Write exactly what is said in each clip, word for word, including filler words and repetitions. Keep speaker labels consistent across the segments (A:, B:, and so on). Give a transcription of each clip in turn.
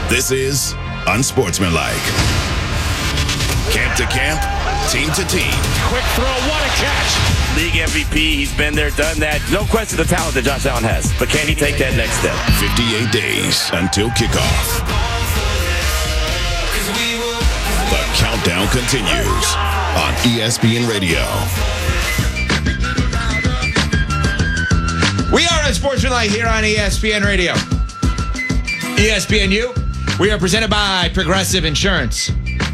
A: This is Unsportsmanlike. Camp to camp, team to team.
B: Quick throw, what a catch.
C: League M V P, he's been there, done that. No question the talent that Josh Allen has. But can he take that next step?
A: fifty-eight days until kickoff. The countdown continues on E S P N Radio.
D: We are Unsportsmanlike here on E S P N Radio. E S P N U, we are presented by Progressive Insurance.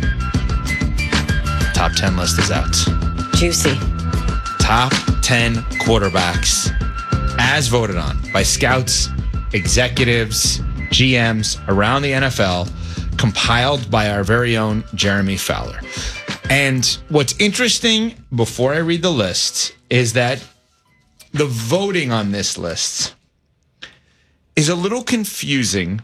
D: Top ten list is out.
E: Juicy.
D: Top ten quarterbacks as voted on by scouts, executives, G Ms around the N F L, compiled by our very own Jeremy Fowler. And what's interesting, before I read the list, is that the voting on this list is a little confusing,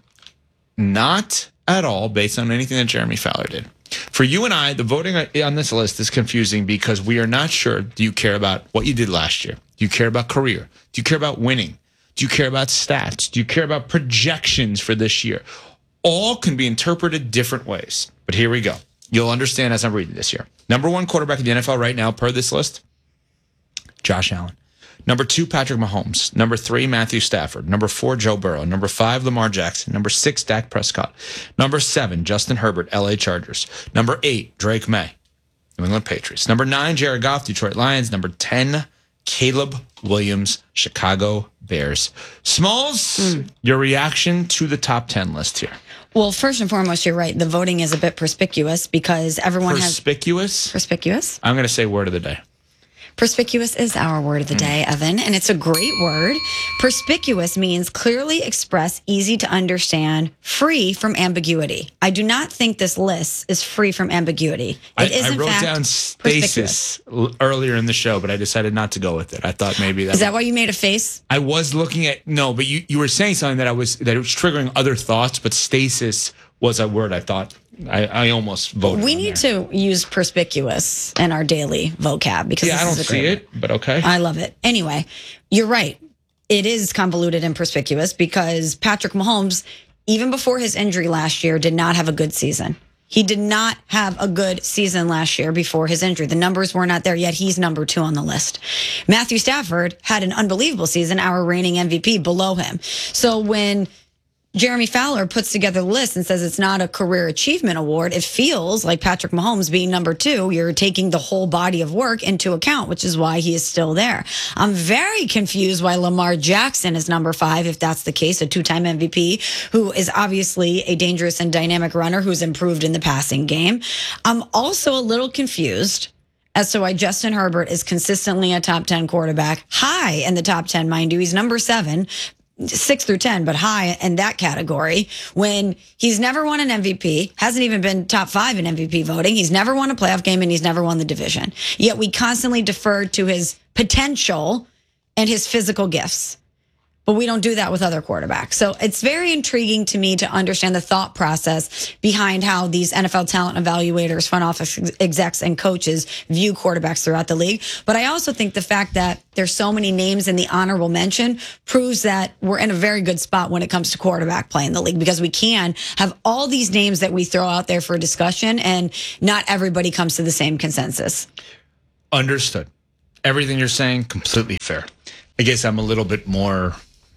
D: not at all based on anything that Jeremy Fowler did. For you and I, the voting on this list is confusing because we are not sure, do you care about what you did last year? Do you care about career? Do you care about winning? Do you care about stats? Do you care about projections for this year? All can be interpreted different ways. But here we go. You'll understand as I'm reading this here. Number one quarterback in the N F L right now, per this list, Josh Allen. Number two, Patrick Mahomes. Number three, Matthew Stafford. Number four, Joe Burrow. Number five, Lamar Jackson. Number six, Dak Prescott. Number seven, Justin Herbert, L A Chargers. Number eight, Drake May, New England Patriots. Number nine, Jared Goff, Detroit Lions. Number ten, Caleb Williams, Chicago Bears. Smalls, mm. your reaction to the top ten list here.
E: Well, first and foremost, you're right. The voting is a bit perspicuous because everyone
D: Perspicuous?
E: has... Perspicuous?
D: I'm going to say word of the day.
E: Perspicuous is our word of the day, Evan, and it's a great word. Perspicuous means clearly express, easy to understand, free from ambiguity. I do not think this list is free from ambiguity. It
D: I,
E: is,
D: I
E: in
D: wrote
E: fact,
D: down stasis earlier in the show, but I decided not to go with it. I thought maybe that...
E: Is that why you made a face?
D: I was looking at... No, but you, you were saying something that I was that it was triggering other thoughts, but stasis was a word I thought... I, I almost voted.
E: We need
D: there.
E: to use perspicuous in our daily vocab because
D: yeah,
E: this
D: I don't
E: is a
D: see
E: great
D: it, but okay.
E: I love it. Anyway, you're right. It is convoluted and perspicuous because Patrick Mahomes, even before his injury last year, did not have a good season. He did not have a good season last year before his injury. The numbers were not there yet. He's number two on the list. Matthew Stafford had an unbelievable season, our reigning M V P, below him. So when Jeremy Fowler puts together the list and says it's not a career achievement award, it feels like Patrick Mahomes being number two, you're taking the whole body of work into account, which is why he is still there. I'm very confused why Lamar Jackson is number five, if that's the case, a two-time M V P, who is obviously a dangerous and dynamic runner who's improved in the passing game. I'm also a little confused as to why Justin Herbert is consistently a top ten quarterback, high in the top ten, mind you. He's number seven. Six through ten, but high in that category, when he's never won an M V P, hasn't even been top five in M V P voting. He's never won a playoff game and he's never won the division. Yet we constantly defer to his potential and his physical gifts. But we don't do that with other quarterbacks. So it's very intriguing to me to understand the thought process behind how these N F L talent evaluators, front office execs, and coaches view quarterbacks throughout the league. But I also think the fact that there's so many names in the honorable mention proves that we're in a very good spot when it comes to quarterback play in the league, because we can have all these names that we throw out there for discussion and not everybody comes to the same consensus.
D: Understood. Everything you're saying, completely fair. I guess I'm a little bit more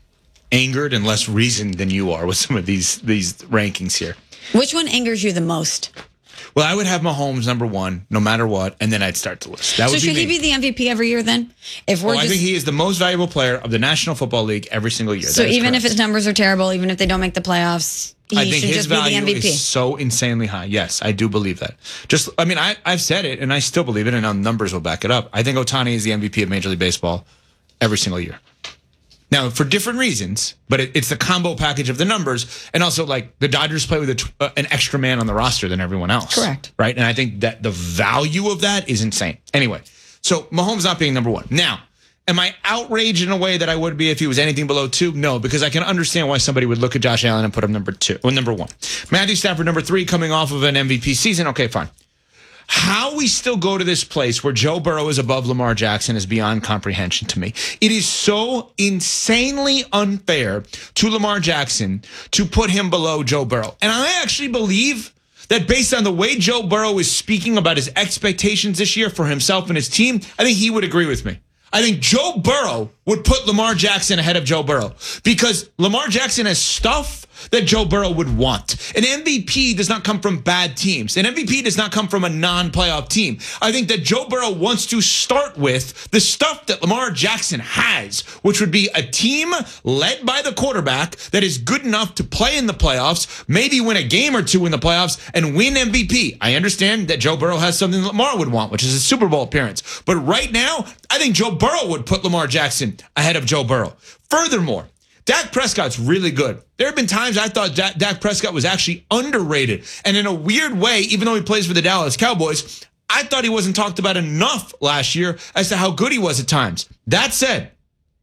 D: angered and less reasoned than you are with some of these these rankings here.
E: Which one angers you the most?
D: Well, I would have Mahomes number one, no matter what, and then I'd start the list. That
E: so
D: would
E: should
D: be
E: he
D: me.
E: be the M V P every year then? If we're
D: oh,
E: just...
D: I think he is the most valuable player of the National Football League every single year.
E: So even
D: correct.
E: if his numbers are terrible, even if they don't make the playoffs, he
D: I think
E: should
D: his
E: just be the
D: value
E: M V P.
D: is so insanely high. Yes, I do believe that. Just, I mean, I, I've said it, and I still believe it, and our numbers will back it up. I think Ohtani is the M V P of Major League Baseball every single year. Now, for different reasons, but it, it's the combo package of the numbers. And also, like, the Dodgers play with a, uh, an extra man on the roster than everyone else.
E: Correct.
D: Right? And I think that the value of that is insane. Anyway, so Mahomes not being number one. Now, am I outraged in a way that I would be if he was anything below two? No, because I can understand why somebody would look at Josh Allen and put him number two, or number one. Matthew Stafford, number three, coming off of an M V P season. Okay, fine. How we still go to this place where Joe Burrow is above Lamar Jackson is beyond comprehension to me. It is so insanely unfair to Lamar Jackson to put him below Joe Burrow. And I actually believe that based on the way Joe Burrow is speaking about his expectations this year for himself and his team, I think he would agree with me. I think Joe Burrow would put Lamar Jackson ahead of Joe Burrow because Lamar Jackson has stuff that Joe Burrow would want. An M V P does not come from bad teams. An M V P does not come from a non-playoff team. I think that Joe Burrow wants to start with the stuff that Lamar Jackson has, which would be a team led by the quarterback that is good enough to play in the playoffs, maybe win a game or two in the playoffs, and win M V P. I understand that Joe Burrow has something that Lamar would want, which is a Super Bowl appearance. But right now, I think Joe Burrow would put Lamar Jackson ahead of Joe Burrow. Furthermore, Dak Prescott's really good. There have been times I thought Dak, Dak Prescott was actually underrated. And in a weird way, even though he plays for the Dallas Cowboys, I thought he wasn't talked about enough last year as to how good he was at times. That said,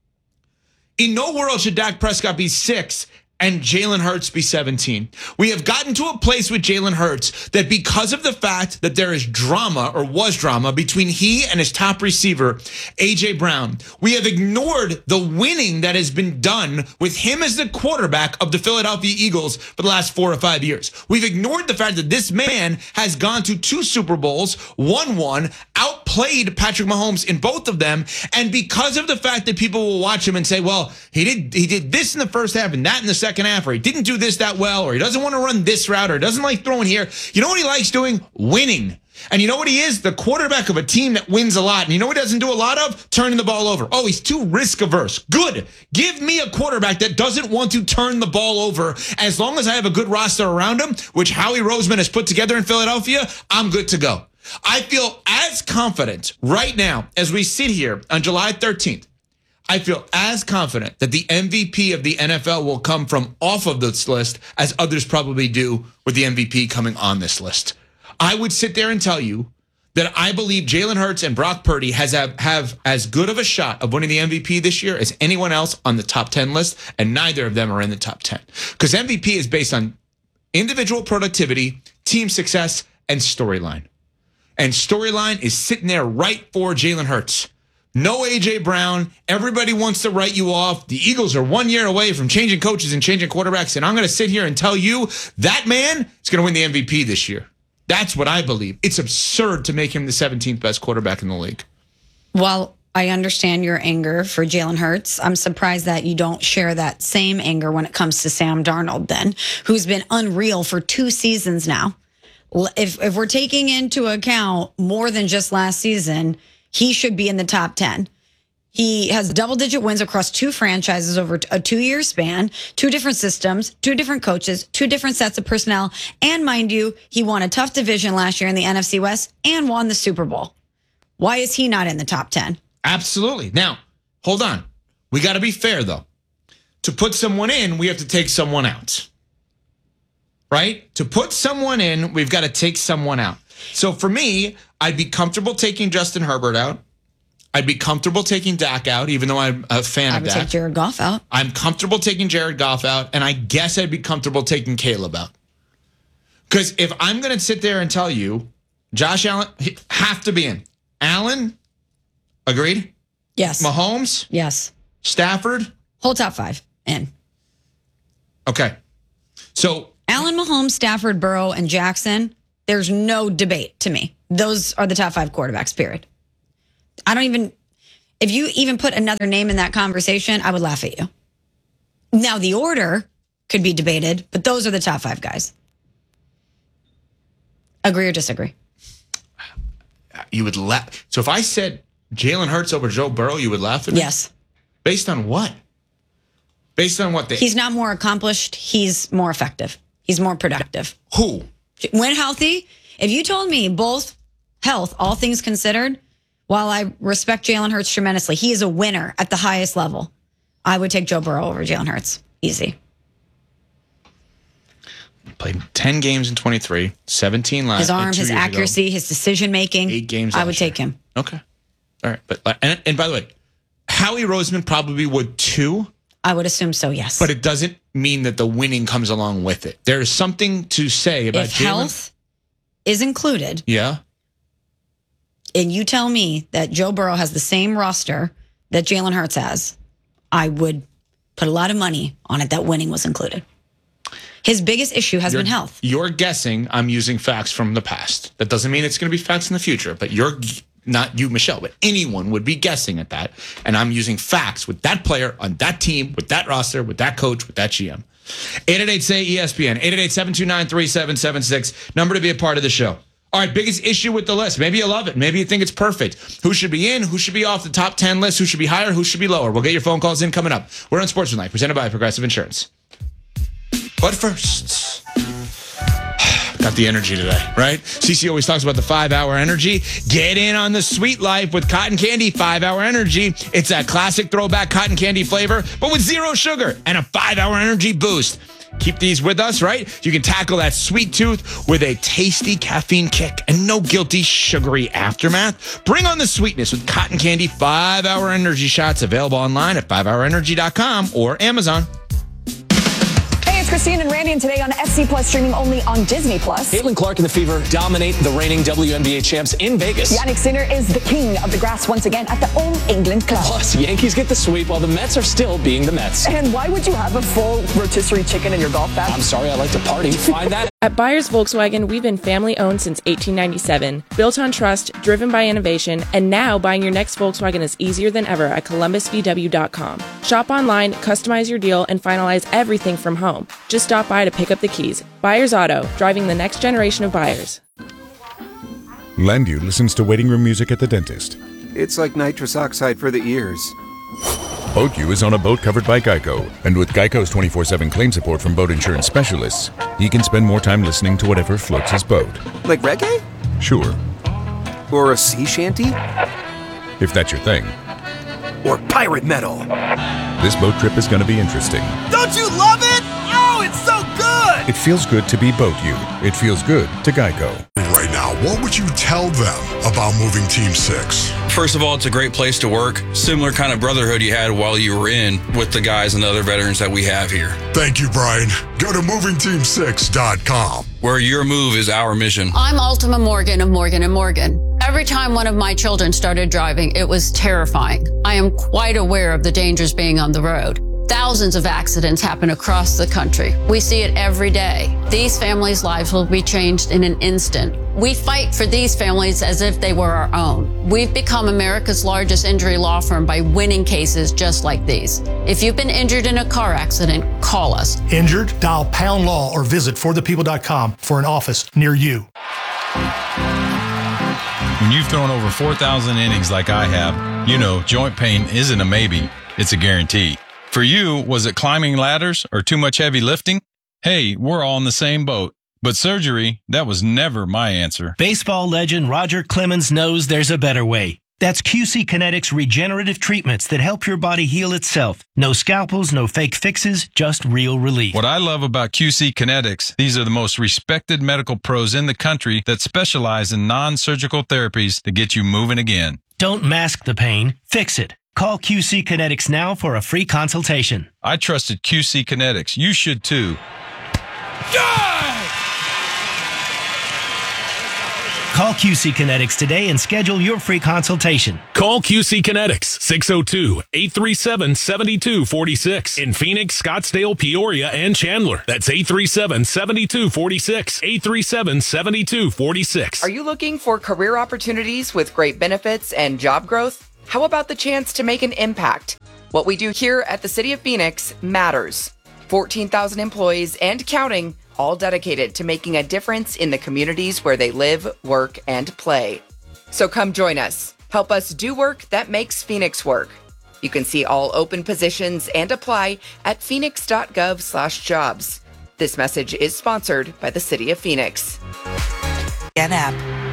D: in no world should Dak Prescott be six and Jalen Hurts be seventeen. We have gotten to a place with Jalen Hurts that because of the fact that there is drama or was drama between he and his top receiver, A J Brown, we have ignored the winning that has been done with him as the quarterback of the Philadelphia Eagles for the last four or five years. We've ignored the fact that this man has gone to two Super Bowls, won one, outplayed Patrick Mahomes in both of them, and because of the fact that people will watch him and say, well, he did he did this in the first half and that in the second second half, or he didn't do this that well, or he doesn't want to run this route, or he doesn't like throwing here. You know what he likes doing? Winning. And you know what he is? The quarterback of a team that wins a lot. And you know what he doesn't do a lot of? Turning the ball over. Oh, he's too risk averse. Good. Give me a quarterback that doesn't want to turn the ball over. As long as I have a good roster around him, which Howie Roseman has put together in Philadelphia, I'm good to go. I feel as confident right now as we sit here on July thirteenth. I feel as confident that the M V P of the N F L will come from off of this list as others probably do with the M V P coming on this list. I would sit there and tell you that I believe Jalen Hurts and Brock Purdy has have, have as good of a shot of winning the M V P this year as anyone else on the top ten list, and neither of them are in the top ten. Because M V P is based on individual productivity, team success, and storyline. And storyline is sitting there right for Jalen Hurts. No A J Brown. Everybody wants to write you off. The Eagles are one year away from changing coaches and changing quarterbacks. And I'm going to sit here and tell you that man is going to win the M V P this year. That's what I believe. It's absurd to make him the seventeenth best quarterback in the league.
E: Well, I understand your anger for Jalen Hurts. I'm surprised that you don't share that same anger when it comes to Sam Darnold then, who's been unreal for two seasons now. If, if we're taking into account more than just last season, he should be in the top ten. He has double-digit wins across two franchises over a two-year span, two different systems, two different coaches, two different sets of personnel. And mind you, he won a tough division last year in the N F C West and won the Super Bowl. Why is he not in the top ten?
D: Absolutely. Now, hold on. We got to be fair, though. To put someone in, we have to take someone out. Right? To put someone in, we've got to take someone out. So for me, I'd be comfortable taking Justin Herbert out. I'd be comfortable taking Dak out, even though I'm a fan
E: I
D: of
E: would
D: Dak.
E: take Jared Goff out.
D: I'm comfortable taking Jared Goff out, and I guess I'd be comfortable taking Caleb out. Because if I'm going to sit there and tell you, Josh Allen have to be in. Allen, agreed?
E: Yes.
D: Mahomes?
E: Yes.
D: Stafford?
E: Whole top five in.
D: Okay. So
E: Allen, Mahomes, Stafford, Burrow, and Jackson, there's no debate to me. Those are the top five quarterbacks, period. I don't even, if you even put another name in that conversation, I would laugh at you. Now, the order could be debated, but those are the top five guys. Agree or disagree?
D: You would laugh. So if I said Jalen Hurts over Joe Burrow, you would laugh at me?
E: Yes.
D: Based on what? Based on what? They,
E: He's not more accomplished. He's more effective. He's more productive.
D: Who?
E: When healthy, if you told me both health, all things considered, while I respect Jalen Hurts tremendously, he is a winner at the highest level. I would take Joe Burrow over Jalen Hurts. Easy.
D: Played ten games in twenty-three, seventeen last.
E: His arm, his accuracy,
D: ago.
E: his decision making.
D: Eight games.
E: I would
D: year.
E: take him.
D: Okay. All right. But and, and by the way, Howie Roseman probably would too.
E: I would assume so, yes.
D: But it doesn't mean that the winning comes along with it. There's something to say about
E: if
D: Jalen.
E: health is included,
D: Yeah.
E: and you tell me that Joe Burrow has the same roster that Jalen Hurts has, I would put a lot of money on it that winning was included. His biggest issue has
D: you're,
E: been health.
D: You're guessing I'm using facts from the past. That doesn't mean it's going to be facts in the future, but you're not you, Michelle, but anyone would be guessing at that. And I'm using facts with that player on that team, with that roster, with that coach, with that G M. eight eight eight, S A Y, E S P N, eight eight eight, seven two nine, three seven seven six, number to be a part of the show. All right, biggest issue with the list. Maybe you love it. Maybe you think it's perfect. Who should be in? Who should be off the top ten list? Who should be higher? Who should be lower? We'll get your phone calls in coming up. We're on Sportsmanlike, presented by Progressive Insurance. But first, got the energy today, right? CeCe always talks about the five-hour energy. Get in on the sweet life with Cotton Candy five-hour energy. It's that classic throwback cotton candy flavor, but with zero sugar and a five-hour energy boost. Keep these with us, right? You can tackle that sweet tooth with a tasty caffeine kick and no guilty sugary aftermath. Bring on the sweetness with Cotton Candy five-hour energy shots, available online at five hour energy dot com or Amazon.
F: It's Christine and Randy, and today on F C Plus, streaming only on Disney Plus.
G: Caitlin Clark and the Fever dominate the reigning W N B A champs in Vegas.
F: Yannick Sinner is the king of the grass once again at the All England Club.
G: Plus, Yankees get the sweep while the Mets are still being the Mets.
F: And why would you have a full rotisserie chicken in your golf bag?
G: I'm sorry, I like to party. Find that.
H: At Byers Volkswagen, we've been family-owned since eighteen ninety-seven, built on trust, driven by innovation, and now buying your next Volkswagen is easier than ever at columbus v w dot com. Shop online, customize your deal, and finalize everything from home. Just stop by to pick up the keys. Byers Auto, driving the next generation of buyers.
I: Landu listens to waiting room music at the dentist.
J: It's like nitrous oxide for the ears.
I: BoatU is on a boat covered by Geico, and with Geico's twenty-four seven claim support from boat insurance specialists, he can spend more time listening to whatever floats his boat.
J: Like reggae?
I: Sure.
J: Or a sea shanty?
I: If that's your thing.
J: Or pirate metal.
I: This boat trip is going to be interesting.
K: Don't you love it? Oh, it's so good!
I: It feels good to be BoatU. It feels good to Geico.
L: Right now, what would you tell them about moving Team six?
M: First of all, it's a great place to work. Similar kind of brotherhood you had while you were in with the guys and the other veterans that we have here.
L: Thank you, Brian. Go to moving team six dot com.
M: Where your move is our mission.
N: I'm Ultima Morgan of Morgan and Morgan. Every time one of my children started driving, it was terrifying. I am quite aware of the dangers being on the road. Thousands of accidents happen across the country. We see it every day. These families' lives will be changed in an instant. We fight for these families as if they were our own. We've become America's largest injury law firm by winning cases just like these. If you've been injured in a car accident, call us.
O: Injured? Dial pound law or visit for the people dot com for an office near you.
P: When you've thrown over four thousand innings like I have, you know joint pain isn't a maybe, it's a guarantee. For you, was it climbing ladders or too much heavy lifting? Hey, we're all in the same boat. But surgery, that was never my answer.
Q: Baseball legend Roger Clemens knows there's a better way. That's Q C Kinetics regenerative treatments that help your body heal itself. No scalpels, no fake fixes, just real relief.
P: What I love about Q C Kinetics, these are the most respected medical pros in the country that specialize in non-surgical therapies to get you moving again.
Q: Don't mask the pain, fix it. Call Q C Kinetics now for a free consultation.
P: I trusted Q C Kinetics. You should too.
Q: Call Q C Kinetics today and schedule your free consultation.
R: Call Q C Kinetics, six oh two, eight three seven, seven two four six in Phoenix, Scottsdale, Peoria, and Chandler. That's eight three seven, seven two four six, eight three seven, seven two four six.
S: Are you looking for career opportunities with great benefits and job growth? How about the chance to make an impact? What we do here at the City of Phoenix matters. fourteen thousand employees and counting, all dedicated to making a difference in the communities where they live, work, and play. So come join us. Help us do work that makes Phoenix work. You can see all open positions and apply at phoenix dot gov slash jobs. This message is sponsored by the City of Phoenix.
T: An app.